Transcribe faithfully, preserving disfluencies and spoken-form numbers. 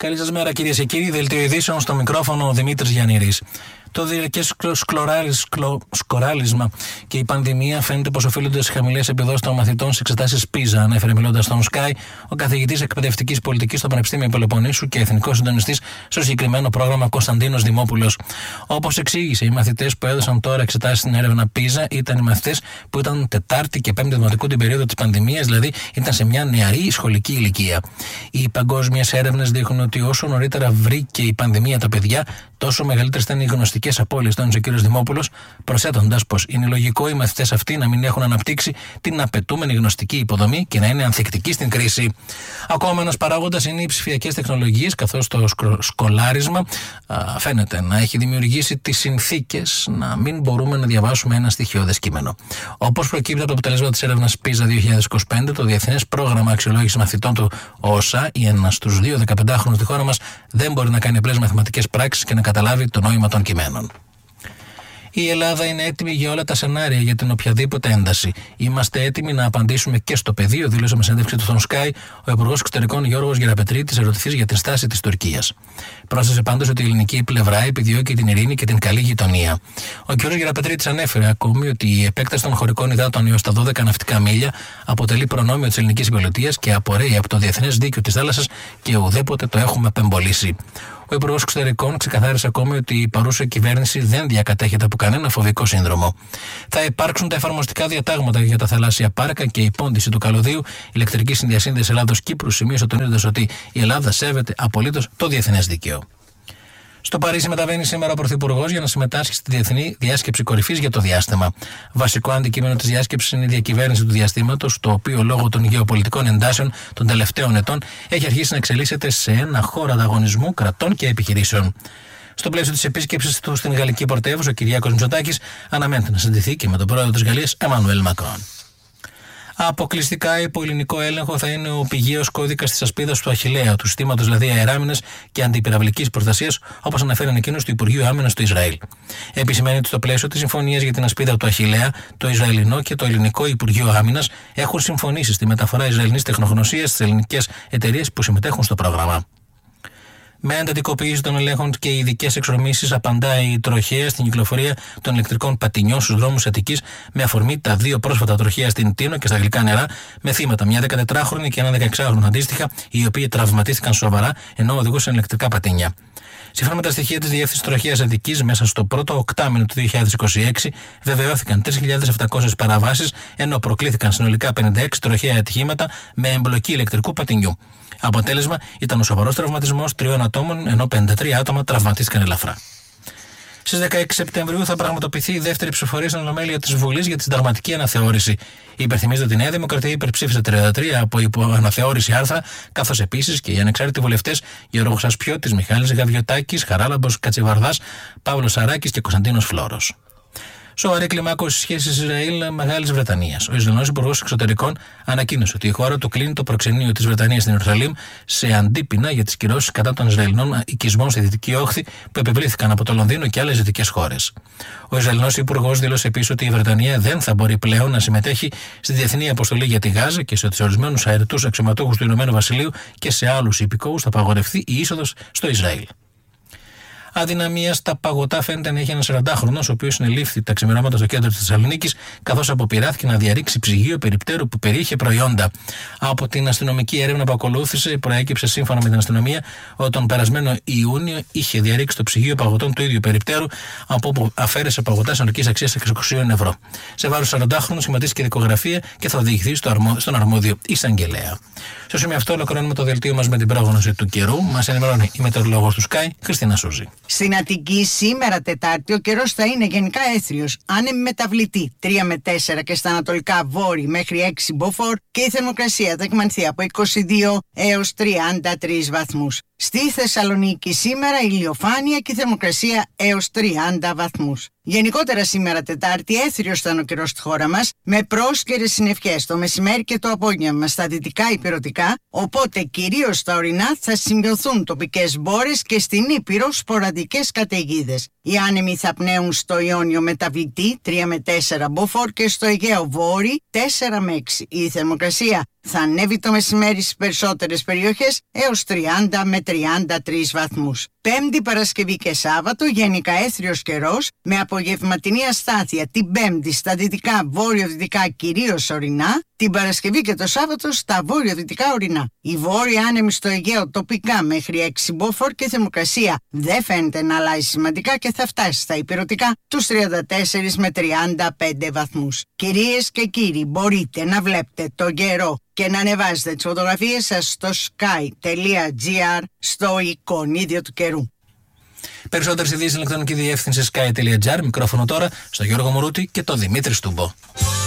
Καλή σας μέρα, κυρίες και κύριοι. Δελτίο ειδήσεων, στο μικρόφωνο ο Δημήτρης Γιαννήρης. Το διαρκές σκοράλισμα και η πανδημία φαίνεται πως οφείλονται σε χαμηλές επιδόσεις των μαθητών σε εξετάσεις πίζα, ανέφερε μιλώντας στον Sky ο καθηγητής εκπαιδευτικής πολιτικής στο Πανεπιστήμιο Πελοποννήσου και εθνικός συντονιστής στο συγκεκριμένο πρόγραμμα Κωνσταντίνος Δημόπουλος. Όπως εξήγησε, οι μαθητές που έδωσαν τώρα εξετάσεις στην έρευνα πίζα ήταν οι μαθητές που ήταν Τετάρτη και Πέμπτη Δημοτικού την περίοδο της πανδημίας, δηλαδή ήταν σε μια νεαρή σχολική ηλικία. Οι παγκόσμιες έρευνες δείχνουν ότι όσο νωρίτερα βρήκε η πανδημία τα παιδιά, τόσο μεγαλύτερες ήταν οι γνωστικές απώλειες, τόνισε ο κ. Δημόπουλος, προσθέτοντας πως είναι λογικό οι μαθητές αυτοί να μην έχουν αναπτύξει την απαιτούμενη γνωστική υποδομή και να είναι ανθεκτικοί στην κρίση. Ακόμα ένας παράγοντας είναι οι ψηφιακές τεχνολογίες, καθώς το σκολάρισμα α, φαίνεται να έχει δημιουργήσει τις συνθήκες να μην μπορούμε να διαβάσουμε ένα στοιχειώδες κείμενο. Όπως προκύπτει από το αποτελέσμα της έρευνας πίζα δύο χιλιάδες είκοσι πέντε, το Διεθνές Πρόγραμμα Αξιολόγησης Μαθητών του ΟΣΑ, ή ένας στους δύο δεκαπεντάχρονους στη χώρα μας δεν μπορεί να κάνει απλές μαθηματικές πράξεις και να καταλάβει το νόημα των κειμένων. Η Ελλάδα είναι έτοιμη για όλα τα σενάρια για την οποιαδήποτε ένταση. Είμαστε έτοιμοι να απαντήσουμε και στο πεδίο, δήλωσε με συνέντευξη του στον Sky ο Υπουργός Εξωτερικών Γιώργος Γεραπετρίτης, ερωτηθής για την στάση της Τουρκίας. Πρόσθεσε πάντως ότι η ελληνική πλευρά επιδιώκει την ειρήνη και την καλή γειτονία. Ο κ. Γεραπετρίτης ανέφερε ακόμη ότι η επέκταση των χωρικών υδάτων έως τα δώδεκα ναυτικά μίλια αποτελεί προνόμιο της ελληνικής πολιτείας και απορρέει από το διεθνές δίκαιο της θάλασσας και ουδέποτε το έχουμε απεμπολίσει. Ο Υπουργός Εξωτερικών ξεκαθάρισε ακόμη ότι η παρούσα κυβέρνηση δεν διακατέχεται από κανένα φοβικό σύνδρομο. Θα υπάρξουν τα εφαρμοστικά διατάγματα για τα θαλάσσια πάρκα και η πόντιση του καλωδίου ηλεκτρική συνδιασύνδεση Ελλάδος-Κύπρου, σημείωσε τονίζοντας ότι η Ελλάδα σέβεται απολύτως το διεθνές δίκαιο. Στο Παρίσι μεταβαίνει σήμερα ο Πρωθυπουργός για να συμμετάσχει στη Διεθνή Διάσκεψη Κορυφής για το διάστημα. Βασικό αντικείμενο της διάσκεψης είναι η διακυβέρνηση του διαστήματος, το οποίο λόγω των γεωπολιτικών εντάσεων των τελευταίων ετών έχει αρχίσει να εξελίσσεται σε ένα χώρο ανταγωνισμού κρατών και επιχειρήσεων. Στο πλαίσιο της επίσκεψης του στην Γαλλική πρωτεύουσα, ο Κυριάκος Μητσοτάκης αναμένεται να συναντηθεί και με τον πρόεδρο της Γαλλίας, Εμμανουέλ Μακρόν. Αποκλειστικά υπό ελληνικό έλεγχο θα είναι ο πηγαίος κώδικας της ασπίδας του Αχιλλέα, του συστήματος δηλαδή αεράμινας και αντιπυραυλικής προστασίας, όπως αναφέρει ανακοίνωση του Υπουργείου Άμυνας του Ισραήλ. Επισημαίνει ότι στο πλαίσιο της συμφωνίας για την ασπίδα του Αχιλλέα, το Ισραηλινό και το Ελληνικό Υπουργείο Άμυνας έχουν συμφωνήσει στη μεταφορά Ισραηλινής τεχνογνωσίας στις ελληνικές εταιρείες που συμμετέχουν στο πρόγραμμα. Με εντατικοποίηση των ελέγχων και ειδικές εξορμήσεις, απαντάει η τροχέα στην κυκλοφορία των ηλεκτρικών πατινιών στους δρόμους Αττικής, με αφορμή τα δύο πρόσφατα τροχαία στην Τίνο και στα γλυκά νερά, με θύματα μια δεκατετράχρονη και ένα δεκαεξάχρονο αντίστοιχα, οι οποίοι τραυματίστηκαν σοβαρά ενώ οδηγούσαν ηλεκτρικά πατίνια. Σύμφωνα με τα στοιχεία της Διεύθυνσης Τροχέας Αττικής, μέσα στο πρώτο οκτάμηνο του δύο χιλιάδες είκοσι έξι βεβαιώθηκαν τρεις χιλιάδες επτακόσιες παραβάσεις, ενώ προκλήθηκαν συνολικά πενήντα έξι τροχαία ατυχήματα με εμπλοκή ηλεκτρικού πατινιού. Αποτέλεσμα ήταν ο σοβαρός τραυματισμός τριών ατόμων, ενώ πενήντα τρία άτομα τραυματίστηκαν ελαφρά. Στις δεκαέξι Σεπτεμβρίου θα πραγματοποιηθεί η δεύτερη ψηφοφορία στην Ολομέλεια της Βουλής για τη συνταγματική αναθεώρηση. Υπενθυμίζεται ότι η Νέα Δημοκρατία υπερψήφισε τριάντα τρία από υποαναθεώρηση άρθρα, καθώς επίσης και οι ανεξάρτητοι βουλευτές Γιώργος Ασπιώτης, Μιχάλης Γαβιωτάκης, Χαράλαμπος Κατσιβαρδάς, Παύλος Σαράκης και Κωνσταντίνος Φλόρος. Σοβαρή κλιμάκωση σχέσεις Ισραήλ-Μεγάλης Βρετανίας. Ο Ισραηλινός Υπουργός Εξωτερικών ανακοίνωσε ότι η χώρα του κλείνει το προξενείο της Βρετανίας στην Ιερουσαλήμ σε αντίπεινα για τις κυρώσεις κατά των Ισραηλινών οικισμών στη Δυτική Όχθη που επιβλήθηκαν από το Λονδίνο και άλλες δυτικές χώρες. Ο Ισραηλινός Υπουργός δήλωσε επίσης ότι η Βρετανία δεν θα μπορεί πλέον να συμμετέχει στη διεθνή αποστολή για τη Γάζα και σε ορισμένους αεριτούς αξιωματούχους του Ηνωμένου Βασιλείου και σε άλλους υπηκόους θα απαγορευτεί η είσοδος στο Ισραήλ. Αδυναμία στα παγωτά φαίνεται να έχει ένα σαραντάχρονος, ο οποίος συνελήφθη τα ξημερώματα στο κέντρο της Θεσσαλονίκης, καθώς αποπειράθηκε να διαρρήξει ψυγείο περιπτέρου που περιείχε προϊόντα. Από την αστυνομική έρευνα που ακολούθησε, προέκυψε σύμφωνα με την αστυνομία ότι τον περασμένο Ιούνιο είχε διαρρήξει το ψυγείο παγωτών του ίδιου περιπτέρου, από όπου αφαίρεσε παγωτά συνολικής αξίας εξακόσια ευρώ. Σε βάρος σαραντάχρονου σχηματίστηκε δικογραφία και θα οδηγηθεί στο αρμό, στον αρμόδιο εισαγγελέα. Στο σημείο αυτό ολοκληρώνουμε το δελτίο μας με την πρόγνωση του καιρού. Μας ενημερώνει η μετεωρολόγος του Sky, Χριστίνα Σούζη. Στην Αττική σήμερα Τετάρτη ο καιρός θα είναι γενικά έθριος, άνεμη μεταβλητή τρία με τέσσερα και στα ανατολικά βόρει μέχρι έξι μποφόρ και η θερμοκρασία θα εκμανθεί από είκοσι δύο έως τριάντα τρεις βαθμούς. Στη Θεσσαλονίκη σήμερα ηλιοφάνεια και η θερμοκρασία έως τριάντα βαθμούς. Γενικότερα σήμερα Τετάρτη έθριος θα είναι ο καιρός στη χώρα μας, με πρόσκαιρες συννεφιές το μεσημέρι και το απόγευμα στα δυτικά ηπειρωτικά, οπότε κυρίως στα ορεινά θα σημειωθούν τοπικές μπόρες και στην Ήπειρο σποραδικές καταιγίδες. Οι άνεμοι θα πνέουν στο Ιόνιο μεταβλητή τρία με τέσσερα μποφόρ και στο Αιγαίο βόρει τέσσερα με έξι. Η θερμοκρασία Θα ανέβει το μεσημέρι στις περισσότερες περιοχές έως τριάντα με τριάντα τρεις βαθμούς. Πέμπτη, Παρασκευή και Σάββατο γενικά έθριος καιρός με απογευματινή αστάθεια την Πέμπτη στα δυτικά, βόρειο-δυτικά κυρίως ορεινά, την Παρασκευή και το Σάββατο στα βόρειο-δυτικά ορεινά. Οι βόρειοι άνεμοι στο Αιγαίο τοπικά μέχρι έξι μποφόρ και η θερμοκρασία δεν φαίνεται να αλλάζει σημαντικά και θα φτάσει στα ηπειρωτικά τους τριάντα τέσσερα με τριάντα πέντε βαθμούς. Κυρίες και κύριοι, μπορείτε να βλέπετε τον καιρό και να ανεβάζετε τις φωτογραφίες σας στο sky τελεία gr στο εικονίδιο του καιρού. Περισσότερες ειδήσεις στην ηλεκτρονική διεύθυνση sky τελεία gr. Μικρόφωνο τώρα στο Γιώργο Μουρούτη και τον Δημήτρη Στούμπο.